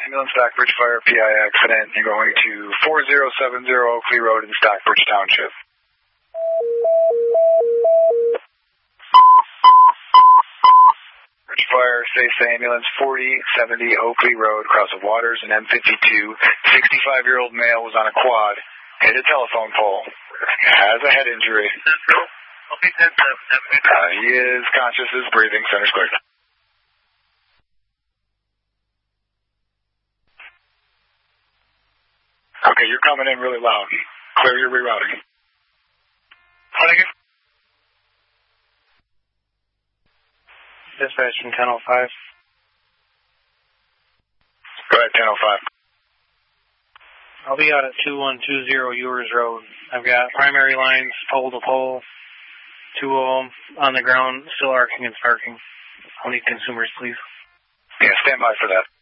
Ambulance Stockbridge Fire PI accident. You're going to 4070 Oakley Road in Stockbridge Township. Bridge Fire, Safe Ambulance, 4070 Oakley Road, across the waters, an M52. 65-year-old male was on a quad, hit a telephone pole, has a head injury. He is conscious, is breathing, center square. Okay, you're coming in really loud. Clear your rerouting. Dispatch from 1005. Go ahead, 1005. I'll be out at 2120 Ewers Road. I've got primary lines pole to pole, 2 of them on the ground, still arcing and sparking. I'll need consumers, please. Yeah, stand by for that.